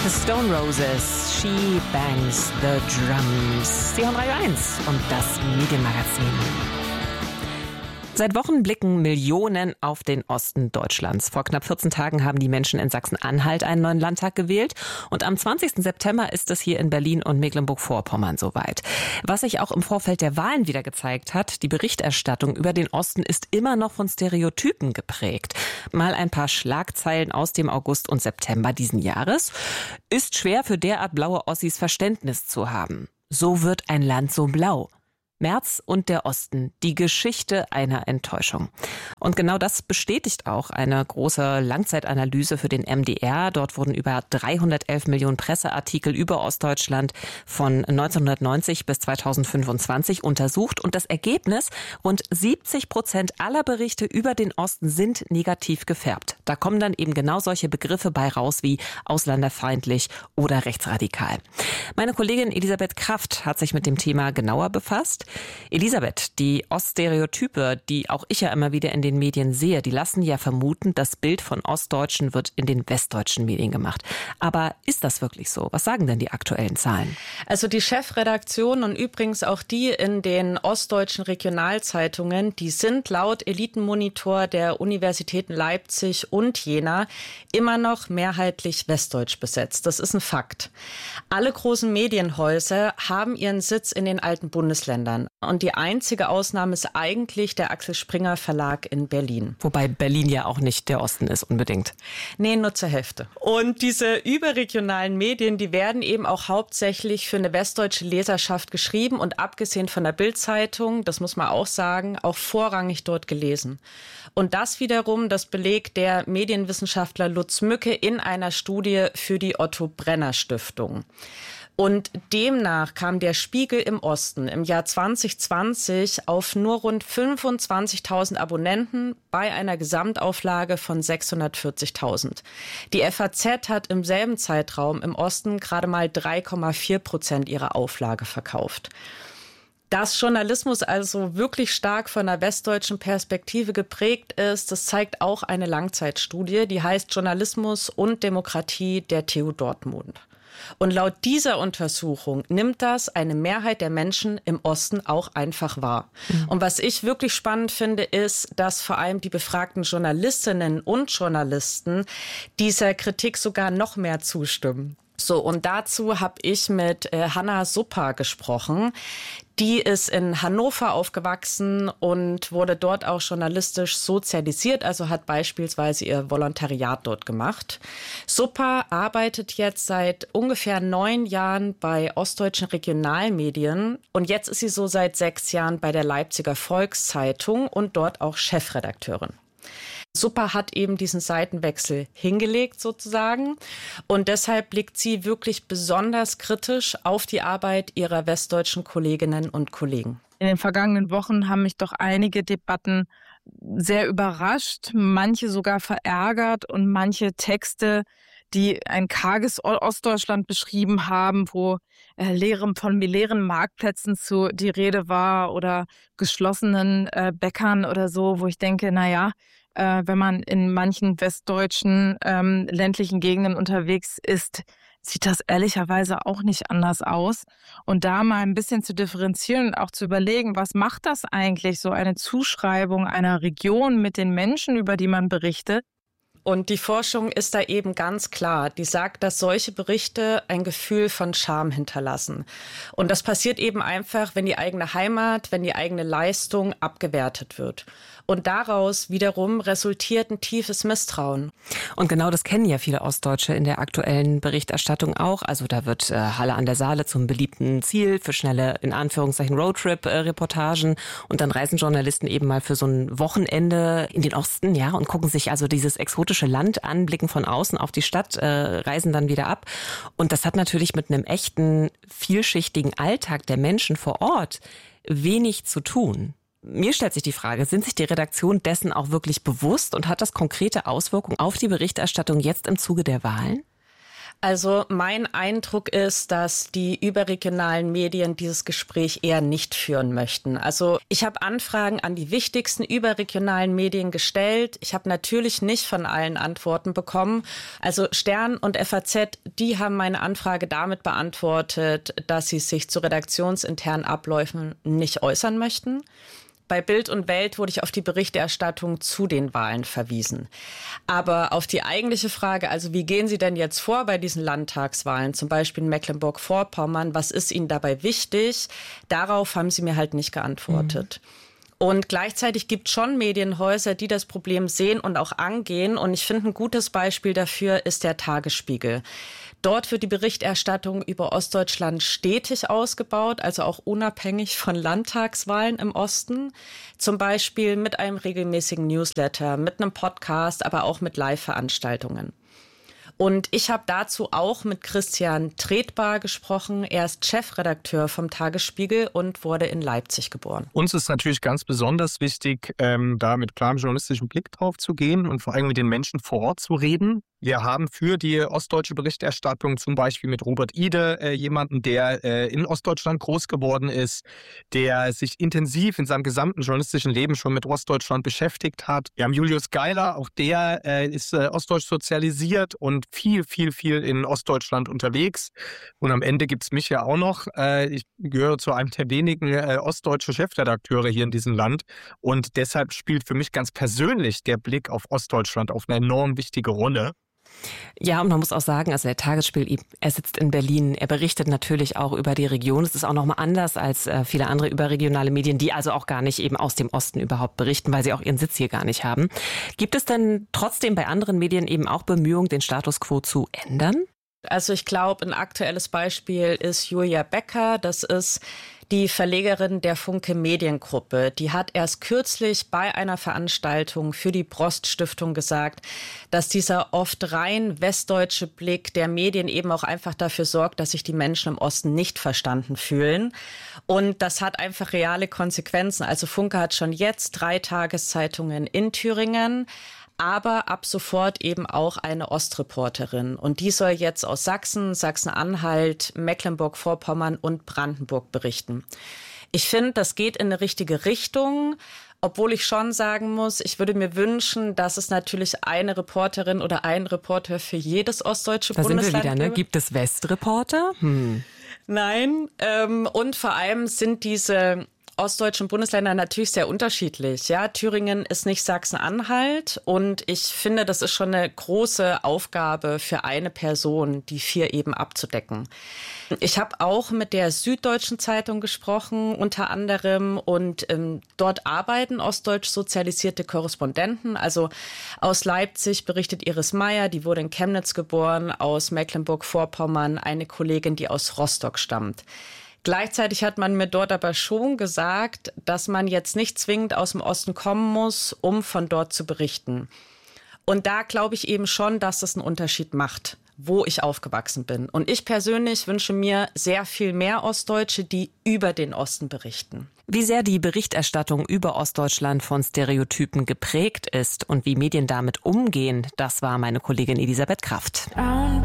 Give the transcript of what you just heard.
The Stone Roses, She Bangs the Drums. Sie haben Radio 1 und das Medienmagazin. Seit Wochen blicken Millionen auf den Osten Deutschlands. Vor knapp 14 Tagen haben die Menschen in Sachsen-Anhalt einen neuen Landtag gewählt. Und am 20. September ist es hier in Berlin und Mecklenburg-Vorpommern soweit. Was sich auch im Vorfeld der Wahlen wieder gezeigt hat, die Berichterstattung über den Osten ist immer noch von Stereotypen geprägt. Mal ein paar Schlagzeilen aus dem August und September diesen Jahres. Ist schwer für derart blaue Ossis Verständnis zu haben. So wird ein Land so blau. Merz und der Osten, die Geschichte einer Enttäuschung. Und genau das bestätigt auch eine große Langzeitanalyse für den MDR. Dort wurden über 311 Millionen Presseartikel über Ostdeutschland von 1990 bis 2025 untersucht. Und das Ergebnis, rund 70% aller Berichte über den Osten sind negativ gefärbt. Da kommen dann eben genau solche Begriffe bei raus wie ausländerfeindlich oder rechtsradikal. Meine Kollegin Elisabeth Kraft hat sich mit dem Thema genauer befasst. Elisabeth, die Oststereotype, die auch ich ja immer wieder in den Medien sehe, die lassen ja vermuten, das Bild von Ostdeutschen wird in den westdeutschen Medien gemacht. Aber ist das wirklich so? Was sagen denn die aktuellen Zahlen? Also die Chefredaktion und übrigens auch die in den ostdeutschen Regionalzeitungen, die sind laut Elitenmonitor der Universitäten Leipzig und Jena immer noch mehrheitlich westdeutsch besetzt. Das ist ein Fakt. Alle großen Medienhäuser haben ihren Sitz in den alten Bundesländern. Und die einzige Ausnahme ist eigentlich der Axel Springer Verlag in Berlin. Wobei Berlin ja auch nicht der Osten ist unbedingt. Nee, nur zur Hälfte. Und diese überregionalen Medien, die werden eben auch hauptsächlich für eine westdeutsche Leserschaft geschrieben und abgesehen von der Bild-Zeitung, das muss man auch sagen, auch vorrangig dort gelesen. Und das wiederum, das belegt der Medienwissenschaftler Lutz Mücke in einer Studie für die Otto Brenner Stiftung. Und demnach kam der Spiegel im Osten im Jahr 2020 auf nur rund 25.000 Abonnenten bei einer Gesamtauflage von 640.000. Die FAZ hat im selben Zeitraum im Osten gerade mal 3,4% ihrer Auflage verkauft. Dass Journalismus also wirklich stark von einer westdeutschen Perspektive geprägt ist, das zeigt auch eine Langzeitstudie, die heißt Journalismus und Demokratie der TU Dortmund. Und laut dieser Untersuchung nimmt das eine Mehrheit der Menschen im Osten auch einfach wahr. Und was ich wirklich spannend finde, ist, dass vor allem die befragten Journalistinnen und Journalisten dieser Kritik sogar noch mehr zustimmen. So, und dazu habe ich mit Hanna Supper gesprochen. Die ist in Hannover aufgewachsen und wurde dort auch journalistisch sozialisiert, also hat beispielsweise ihr Volontariat dort gemacht. Supper arbeitet jetzt seit ungefähr 9 Jahren bei ostdeutschen Regionalmedien und jetzt ist sie so seit 6 Jahren bei der Leipziger Volkszeitung und dort auch Chefredakteurin. Supper hat eben diesen Seitenwechsel hingelegt sozusagen und deshalb blickt sie wirklich besonders kritisch auf die Arbeit ihrer westdeutschen Kolleginnen und Kollegen. In den vergangenen Wochen haben mich doch einige Debatten sehr überrascht, manche sogar verärgert und manche Texte, die ein karges Ostdeutschland beschrieben haben, wo von leeren Marktplätzen die Rede war oder geschlossenen Bäckern oder so, wo ich denke, wenn man in manchen westdeutschen ländlichen Gegenden unterwegs ist, sieht das ehrlicherweise auch nicht anders aus. Und da mal ein bisschen zu differenzieren und auch zu überlegen, was macht das eigentlich, so eine Zuschreibung einer Region mit den Menschen, über die man berichtet? Und die Forschung ist da eben ganz klar. Die sagt, dass solche Berichte ein Gefühl von Scham hinterlassen. Und das passiert eben einfach, wenn die eigene Heimat, wenn die eigene Leistung abgewertet wird. Und daraus wiederum resultiert ein tiefes Misstrauen. Und genau das kennen ja viele Ostdeutsche in der aktuellen Berichterstattung auch. Also da wird Halle an der Saale zum beliebten Ziel für schnelle, in Anführungszeichen, Roadtrip-Reportagen. Und dann reisen Journalisten eben mal für so ein Wochenende in den Osten, ja, und gucken sich also dieses exotische Land an, blicken von außen auf die Stadt, reisen dann wieder ab. Und das hat natürlich mit einem echten, vielschichtigen Alltag der Menschen vor Ort wenig zu tun. Mir stellt sich die Frage, sind sich die Redaktionen dessen auch wirklich bewusst und hat das konkrete Auswirkungen auf die Berichterstattung jetzt im Zuge der Wahlen? Also mein Eindruck ist, dass die überregionalen Medien dieses Gespräch eher nicht führen möchten. Also ich habe Anfragen an die wichtigsten überregionalen Medien gestellt. Ich habe natürlich nicht von allen Antworten bekommen. Also Stern und FAZ, die haben meine Anfrage damit beantwortet, dass sie sich zu redaktionsinternen Abläufen nicht äußern möchten. Bei Bild und Welt wurde ich auf die Berichterstattung zu den Wahlen verwiesen. Aber auf die eigentliche Frage, also wie gehen Sie denn jetzt vor bei diesen Landtagswahlen, zum Beispiel in Mecklenburg-Vorpommern, was ist Ihnen dabei wichtig? Darauf haben Sie mir halt nicht geantwortet. Und gleichzeitig gibt es schon Medienhäuser, die das Problem sehen und auch angehen. Und ich finde, ein gutes Beispiel dafür ist der Tagesspiegel. Dort wird die Berichterstattung über Ostdeutschland stetig ausgebaut, also auch unabhängig von Landtagswahlen im Osten. Zum Beispiel mit einem regelmäßigen Newsletter, mit einem Podcast, aber auch mit Live-Veranstaltungen. Und ich habe dazu auch mit Christian Tretbar gesprochen. Er ist Chefredakteur vom Tagesspiegel und wurde in Leipzig geboren. Uns ist natürlich ganz besonders wichtig, da mit klarem journalistischen Blick drauf zu gehen und vor allem mit den Menschen vor Ort zu reden. Wir haben für die ostdeutsche Berichterstattung zum Beispiel mit Robert Ide jemanden, der in Ostdeutschland groß geworden ist, der sich intensiv in seinem gesamten journalistischen Leben schon mit Ostdeutschland beschäftigt hat. Wir haben Julius Geiler, auch der ist ostdeutsch sozialisiert und viel in Ostdeutschland unterwegs. Und am Ende gibt's mich ja auch noch. Ich gehöre zu einem der wenigen ostdeutschen Chefredakteure hier in diesem Land. Und deshalb spielt für mich ganz persönlich der Blick auf Ostdeutschland auf eine enorm wichtige Rolle. Ja, und man muss auch sagen, also der Tagesspiegel, er sitzt in Berlin, er berichtet natürlich auch über die Region. Es ist auch nochmal anders als viele andere überregionale Medien, die also auch gar nicht eben aus dem Osten überhaupt berichten, weil sie auch ihren Sitz hier gar nicht haben. Gibt es denn trotzdem bei anderen Medien eben auch Bemühungen, den Status quo zu ändern? Also ich glaube, ein aktuelles Beispiel ist Julia Becker. Das ist die Verlegerin der Funke Mediengruppe. Die hat erst kürzlich bei einer Veranstaltung für die Brost-Stiftung gesagt, dass dieser oft rein westdeutsche Blick der Medien eben auch einfach dafür sorgt, dass sich die Menschen im Osten nicht verstanden fühlen. Und das hat einfach reale Konsequenzen. Also Funke hat schon jetzt 3 Tageszeitungen in Thüringen, aber ab sofort eben auch eine Ostreporterin. Und die soll jetzt aus Sachsen, Sachsen-Anhalt, Mecklenburg-Vorpommern und Brandenburg berichten. Ich finde, das geht in eine richtige Richtung, obwohl ich schon sagen muss, ich würde mir wünschen, dass es natürlich eine Reporterin oder ein Reporter für jedes ostdeutsche Bundesland gibt. Da sind wir wieder, ne? Gibt es Westreporter? Nein, und vor allem sind diese ostdeutschen Bundesländer natürlich sehr unterschiedlich. Ja, Thüringen ist nicht Sachsen-Anhalt und ich finde, das ist schon eine große Aufgabe für eine Person, die 4 eben abzudecken. Ich habe auch mit der Süddeutschen Zeitung gesprochen, unter anderem, und dort arbeiten ostdeutsch sozialisierte Korrespondenten. Also aus Leipzig berichtet Iris Meyer, die wurde in Chemnitz geboren, aus Mecklenburg-Vorpommern eine Kollegin, die aus Rostock stammt. Gleichzeitig hat man mir dort aber schon gesagt, dass man jetzt nicht zwingend aus dem Osten kommen muss, um von dort zu berichten. Und da glaube ich eben schon, dass das einen Unterschied macht, wo ich aufgewachsen bin. Und ich persönlich wünsche mir sehr viel mehr Ostdeutsche, die über den Osten berichten. Wie sehr die Berichterstattung über Ostdeutschland von Stereotypen geprägt ist und wie Medien damit umgehen, das war meine Kollegin Elisabeth Kraft.